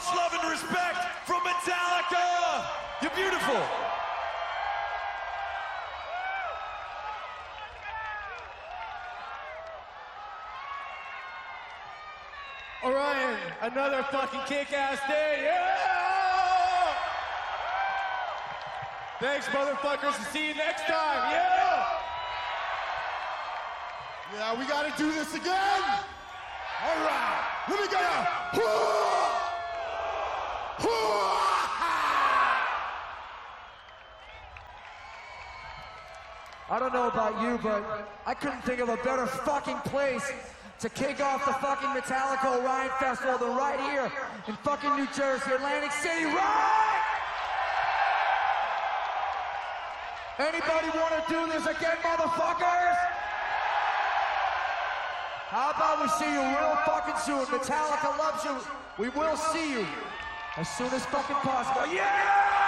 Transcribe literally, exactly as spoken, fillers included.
love and respect from Metallica. You're beautiful. Orion, another fucking kick-ass day, yeah! Thanks, motherfuckers, and see you next time, yeah! Yeah, we gotta do this again! All right, let me get a... I don't know about you, but I couldn't think of a better fucking place to kick off the fucking Metallica Orion Festival than right here in fucking New Jersey, Atlantic City, right? Anybody want to do this again, motherfuckers? How about we see you real fucking soon? Metallica loves you. We will see you as soon as fucking possible. Yeah!